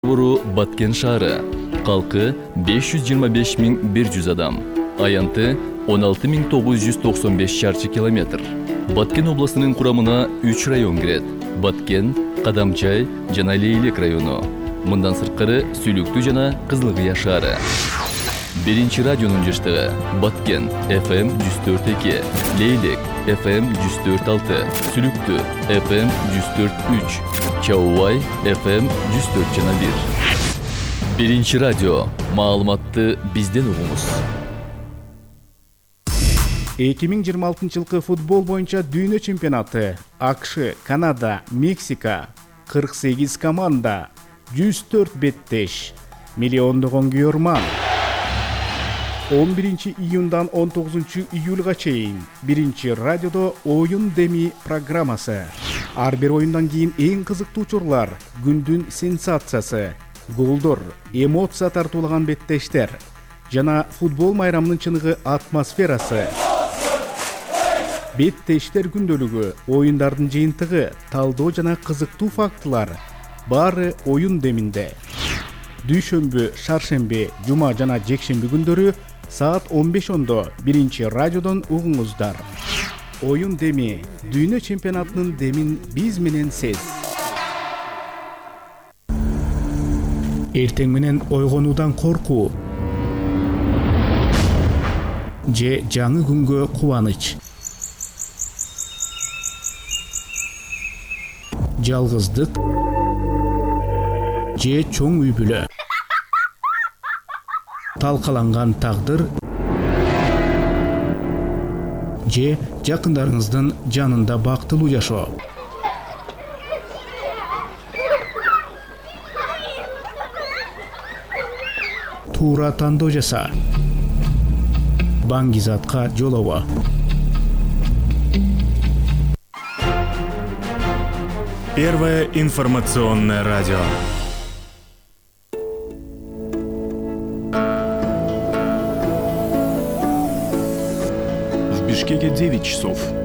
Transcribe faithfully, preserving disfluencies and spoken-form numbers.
Баткен шаары. Қалқы беш жүз жыйырма беш миң бир жүз адам. Аянты он алты миң тогуз жүз токсон беш шарчы километр. Баткен областының құрамына үч район кирет. Баткен, Кадамчай жана Лейлек району. Мындан сырткары Сүлүктүү жана Кызылкыя шаары. Биринчи радионун жыштыгы Баткен эф эм жүз төрт эки, Лейлек эф эм жүз төрт алты, Сүлүктүү эф эм жүз төрт үч, Чаубай эф эм жүз төрт жана бир. Биринчи радио. Маалыматты бизден угуңуз. эки миң жыйырма алтынчы жылкы футбол боюнча дүйнө чемпионаты. АКШ, Канада, Мексика, кырк сегиз команда, жүз төрт беттеш, миллиондогон күйөрман. он биринчи июндан он тогузунчу июлга чейин биринчи радиодо оюн деми программасы. Ар бир оюндан кийин эң кызыктуу учурлар, күндүн сенсациясы, голдор, эмоция тартуулаган беттештер жана футбол майрамынын чыныгы атмосферасы. Беттештер күндөлүгү, оюндардын жыйынтыгы, талдоо жана кызыктуу фактылар баары оюн деминде. Дүйшөмбү, шаршемби, жума жана жекшемби күндөрү саат он беш ондо биринчи радиодон угуңуздар. Оюн деми, дүйнө чемпионатынын демин биз менен сез. Эртең менен ойгонуудан коркуу же жаңы күнгө кубаныч. Жалгыздык же чоң үй бүлө. Талкаланган тагдыр же жакындарыңыздын жанында бактылуу жашоо. Туура тандоо жаса. Баңгизатка жолобо. Первое информационное радио. В Бишкеке девять часов.